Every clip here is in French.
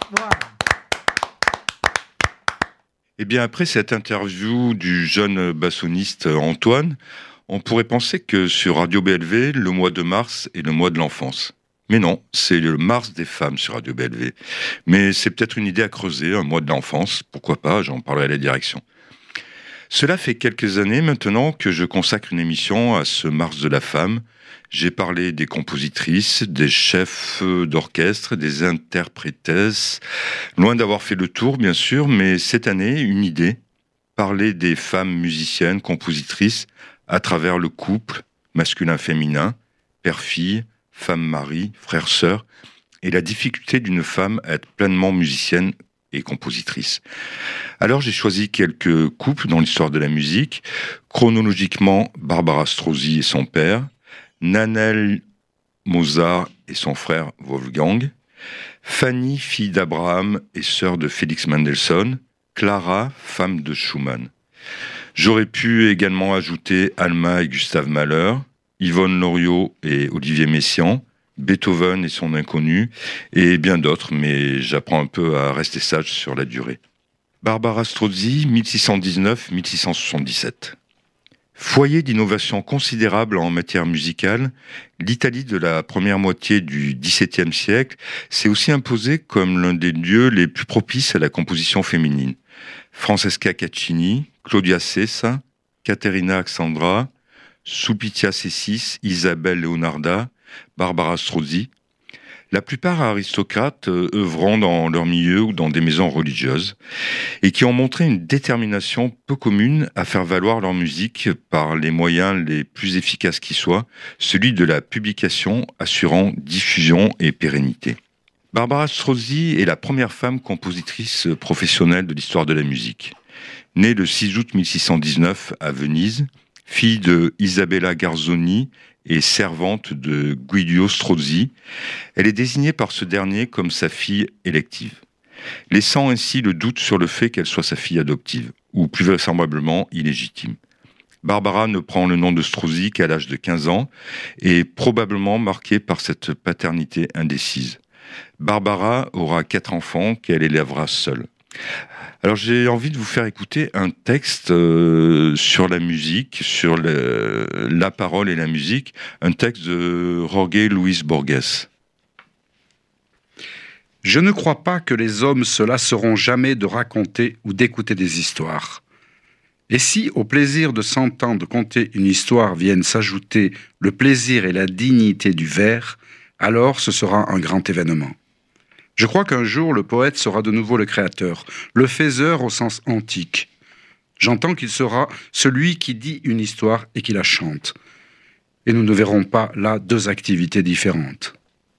Voilà. Eh bien, après cette interview du jeune bassoniste Antoine, on pourrait penser que sur Radio BLV, le mois de mars est le mois de l'enfance. Mais non, c'est le mars des femmes sur Radio BLV. Mais c'est peut-être une idée à creuser, un mois de l'enfance, pourquoi pas, j'en parlerai à la direction. Cela fait quelques années maintenant que je consacre une émission à ce mars de la femme. J'ai parlé des compositrices, des chefs d'orchestre, des interprétesses, loin d'avoir fait le tour bien sûr, mais cette année, une idée, parler des femmes musiciennes, compositrices, à travers le couple, masculin-féminin, père-fille, femme-mari, frère-sœur, et la difficulté d'une femme à être pleinement musicienne et compositrice. Alors j'ai choisi quelques couples dans l'histoire de la musique, chronologiquement Barbara Strozzi et son père, Nannerl Mozart et son frère Wolfgang, Fanny, fille d'Abraham et sœur de Félix Mendelssohn, Clara, femme de Schumann. J'aurais pu également ajouter Alma et Gustave Mahler, Yvonne Loriot et Olivier Messiaen, Beethoven et son inconnu, et bien d'autres, mais j'apprends un peu à rester sage sur la durée. Barbara Strozzi, 1619-1677. Foyer d'innovation considérable en matière musicale, l'Italie de la première moitié du XVIIe siècle s'est aussi imposée comme l'un des lieux les plus propices à la composition féminine. Francesca Caccini, Claudia Sessa, Caterina Alexandra, Sulpicia Cessis, Isabelle Leonarda, Barbara Strozzi, la plupart aristocrates œuvrant dans leur milieu ou dans des maisons religieuses, et qui ont montré une détermination peu commune à faire valoir leur musique par les moyens les plus efficaces qui soient, celui de la publication assurant diffusion et pérennité. Barbara Strozzi est la première femme compositrice professionnelle de l'histoire de la musique. Née le 6 août 1619 à Venise, fille de Isabella Garzoni et servante de Guido Strozzi, elle est désignée par ce dernier comme sa fille élective, laissant ainsi le doute sur le fait qu'elle soit sa fille adoptive, ou plus vraisemblablement illégitime. Barbara ne prend le nom de Strozzi qu'à l'âge de 15 ans et est probablement marquée par cette paternité indécise. Barbara aura 4 enfants qu'elle élèvera seule. Alors j'ai envie de vous faire écouter un texte sur la musique, sur la parole et la musique, un texte de Jorge Luis Borges. Je ne crois pas que les hommes se lasseront jamais de raconter ou d'écouter des histoires. Et si au plaisir de 100 ans de conter une histoire viennent s'ajouter le plaisir et la dignité du vers, alors ce sera un grand événement. Je crois qu'un jour, le poète sera de nouveau le créateur, le faiseur au sens antique. J'entends qu'il sera celui qui dit une histoire et qui la chante. Et nous ne verrons pas là 2 activités différentes.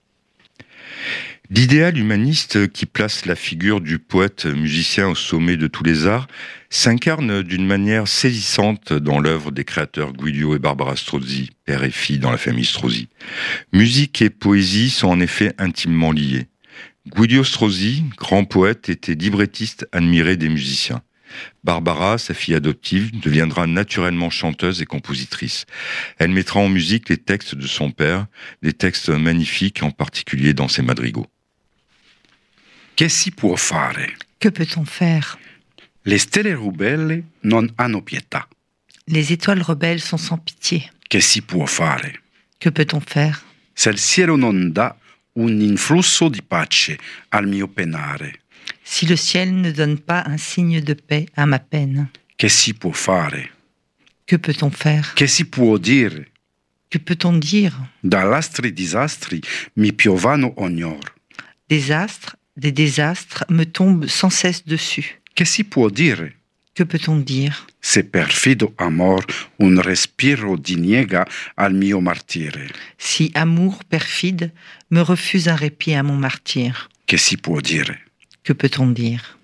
L'idéal humaniste qui place la figure du poète musicien au sommet de tous les arts s'incarne d'une manière saisissante dans l'œuvre des créateurs Guido et Barbara Strozzi, père et fille dans la famille Strozzi. Musique et poésie sont en effet intimement liées. Guido Strozzi, grand poète, était librettiste admiré des musiciens. Barbara, sa fille adoptive, deviendra naturellement chanteuse et compositrice. Elle mettra en musique les textes de son père, des textes magnifiques, en particulier dans ses madrigaux. Che si può fare? Que peut-on faire? Le stelle ribelle non hanno pietà. Les étoiles rebelles sont sans pitié. Che si può fare? Que peut-on faire? Se il cielo non dà un influsso di pace al mio penare. Si le ciel ne donne pas un signe de paix à ma peine. Che si può fare? Que peut-on faire? Che si può dire? Que peut-on dire? Dall'astri disastri mi piovano ognor. Des astres, des désastres me tombent sans cesse dessus. Che si può dire? Que peut-on dire? Se perfido amor un respiro diniega al mio martire. Si amour perfide me refuse un répit à mon martyre. Che si può dire? Que peut-on dire?